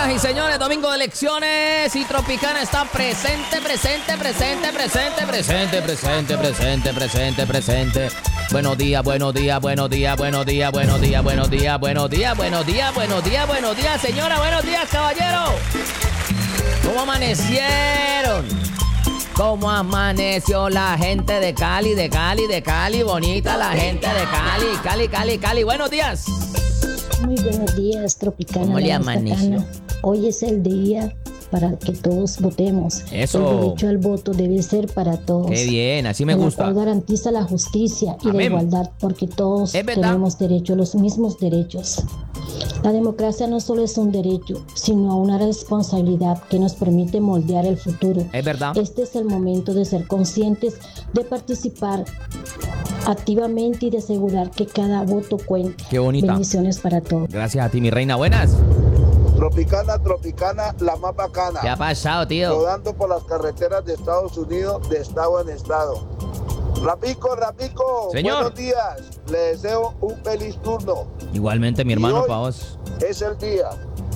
Señoras y señores, domingo de elecciones y Tropicana está presente. Buenos días. Señora, buenos días, caballero. ¿Cómo amanecieron? ¿Cómo amaneció la gente de Cali? Bonita la gente de Cali. Buenos días. Muy buenos días, Tropicana. ¿Cómo le amaneció? Hoy es el día para que todos votemos. Eso. El derecho al voto debe ser para todos. Qué bien, así me gusta. El cual garantiza la justicia y la igualdad, porque todos tenemos derecho a los mismos derechos. La democracia no solo es un derecho, sino una responsabilidad que nos permite moldear el futuro. Es verdad. Este es el momento de ser conscientes, de participar activamente y de asegurar que cada voto cuente. Qué bonita. Bendiciones para todos. Gracias a ti, mi reina. Buenas. Tropicana, la más bacana. ¿Qué ha pasado, tío? Rodando por las carreteras de Estados Unidos, de estado en estado. Rapico, señor. Buenos días. Le deseo un feliz turno. Igualmente, mi hermano, hoy para vos. Es el día.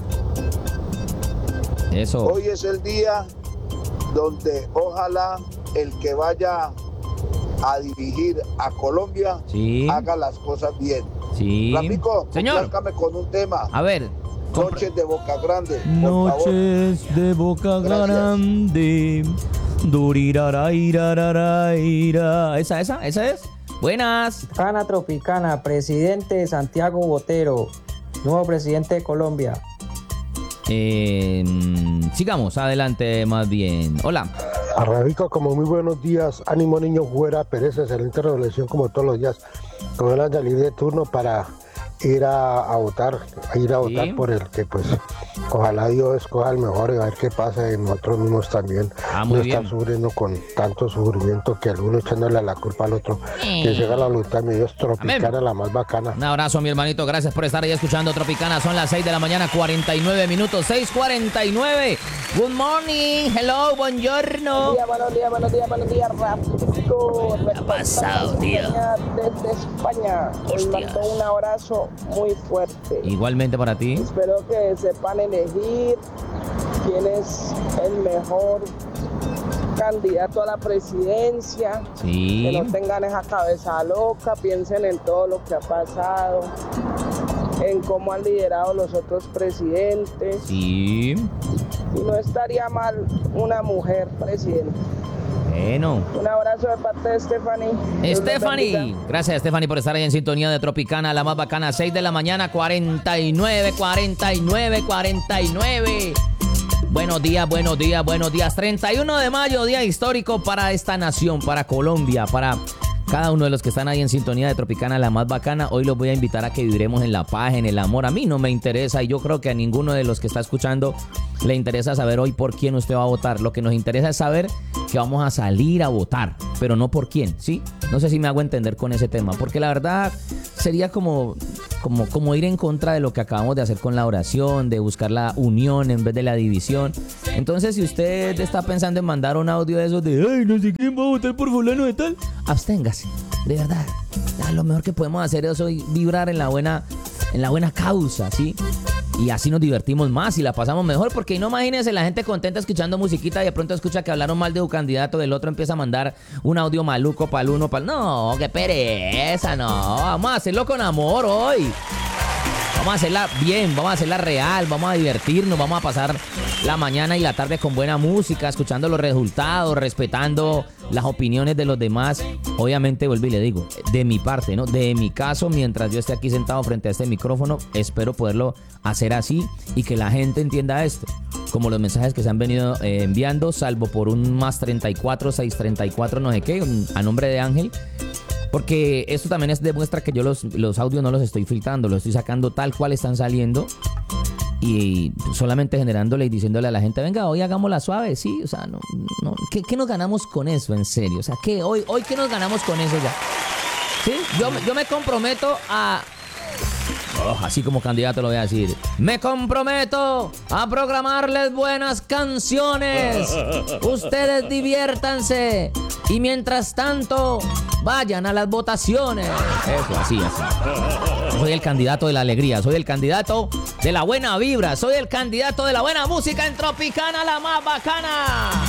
Eso. Hoy es el día donde ojalá el que vaya a dirigir a Colombia haga las cosas bien. Sí. Rapico, señor, complázcame con un tema. A ver. Noches de Boca Grande. Noches de Boca Grande. Durirarairaraira. ¿Esa es? Buenas. Tropicana, presidente Santiago Botero, nuevo presidente de Colombia. Sigamos adelante más bien. Hola. Arrabico, como muy buenos días. Ánimo, niño, fuera. Pérez, excelente revolución como todos los días. Con ganas de salir de turno para ir a votar, por el que pues ojalá Dios escoja el mejor y a ver qué pasa y nosotros mismos también no estar sufriendo con tanto sufrimiento que alguno echándole la culpa al otro. Que llega la voluntad de Dios. Tropicana, la más bacana. Un abrazo, mi hermanito, gracias por estar ahí escuchando Tropicana. Son las 6 de la mañana, 49 minutos, 6:49. Good morning, hello, buongiorno. Buenos días, Rapico. ¿Qué ha pasado, tío? Desde España. Les mando un abrazo muy fuerte. Igualmente para ti. Espero que sepan elegir quién es el mejor candidato a la presidencia. Sí. Que no tengan esa cabeza loca, piensen en todo lo que ha pasado, en cómo han liderado los otros presidentes. Sí. Y no estaría mal una mujer presidente. Bueno. Un abrazo de parte de Stephanie. Gracias, Stephanie, por estar ahí en sintonía de Tropicana, la más bacana. 6 de la mañana, 49. Buenos días. 31 de mayo, día histórico para esta nación, para Colombia, para cada uno de los que están ahí en sintonía de Tropicana, la más bacana. Hoy los voy a invitar a que vibremos en la paz, en el amor. A mí no me interesa y yo creo que a ninguno de los que está escuchando le interesa saber hoy por quién usted va a votar. Lo que nos interesa es saber que vamos a salir a votar, pero no por quién, ¿sí? No sé si me hago entender con ese tema, porque la verdad sería como ir en contra de lo que acabamos de hacer con la oración, de buscar la unión en vez de la división. Entonces, si usted está pensando en mandar un audio de esos de ay, no sé quién va a votar por fulano de tal, absténgase, de verdad. Lo mejor que podemos hacer es hoy vibrar en la buena causa, ¿sí? Y así nos divertimos más y la pasamos mejor, porque no, imagínense la gente contenta escuchando musiquita y de pronto escucha que hablaron mal de un candidato, el otro empieza a mandar un audio maluco para el uno, para el... No, qué pereza, no. Vamos a hacerlo con amor hoy. Vamos a hacerla bien, vamos a hacerla real, vamos a divertirnos, vamos a pasar la mañana y la tarde con buena música, escuchando los resultados, respetando las opiniones de los demás. Obviamente, vuelvo y le digo, de mi parte, ¿no? De mi caso, mientras yo esté aquí sentado frente a este micrófono, espero poderlo hacer así y que la gente entienda esto. Como los mensajes que se han venido enviando, salvo por un más 34, 634, no sé qué, a nombre de Ángel. Porque esto también demuestra que yo los audios no los estoy filtrando, los estoy sacando tal cual están saliendo y solamente generándole y diciéndole a la gente, venga, hoy hagámosla suave, sí, o sea, no, ¿qué nos ganamos con eso, en serio? O sea, ¿qué? Hoy ¿qué nos ganamos con eso ya? ¿Sí? Yo me comprometo a... así como candidato lo voy a decir. Me comprometo a programarles buenas canciones. Ustedes diviértanse Y mientras tanto, vayan a las votaciones. Eso, así. Soy el candidato de la alegría, soy el candidato de la buena vibra, soy el candidato de la buena música en Tropicana, la más bacana.